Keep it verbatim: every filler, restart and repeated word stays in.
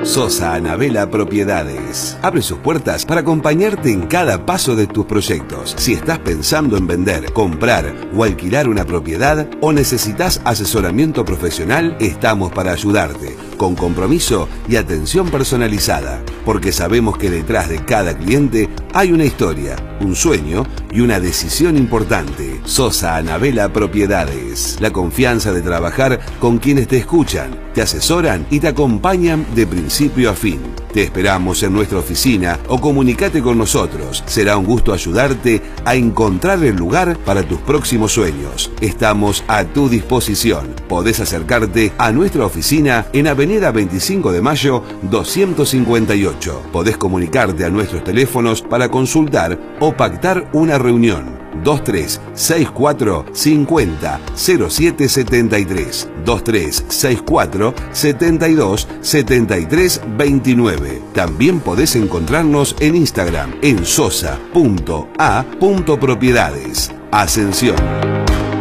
Sosa Anabela Propiedades. Abre sus puertas para acompañarte en cada paso de tus proyectos. Si estás pensando en vender, comprar o alquilar una propiedad o necesitas asesoramiento profesional, estamos para ayudarte, con compromiso y atención personalizada, porque sabemos que detrás de cada cliente hay una historia, un sueño y una decisión importante. Sosa Anabela Propiedades. La confianza de trabajar con quienes te escuchan, te asesoran y te acompañan de principio a fin. Te esperamos en nuestra oficina o comunícate con nosotros. Será un gusto ayudarte a encontrar el lugar para tus próximos sueños. Estamos a tu disposición. Podés acercarte a nuestra oficina en Avenida veinticinco de mayo doscientos cincuenta y ocho. Podés comunicarte a nuestros teléfonos para consultar o pactar una reunión. dos tres seis cuatro cincuenta cero siete setenta y tres, dos tres seis cuatro setenta y dos setenta y tres veintinueve. También podés encontrarnos en Instagram en sosa punto a punto propiedades. Ascensión.